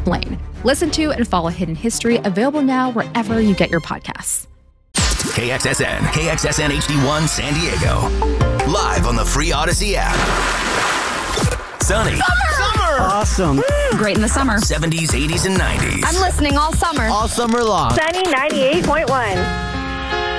Explain. Listen to and follow Hidden History, available now wherever you get your podcasts. KXSN HD1 San Diego. Live on the free Odyssey app. Sunny. Summer! Awesome. Great in the summer. 70s, 80s, and 90s. I'm listening all summer. All summer long. Sunny 98.1.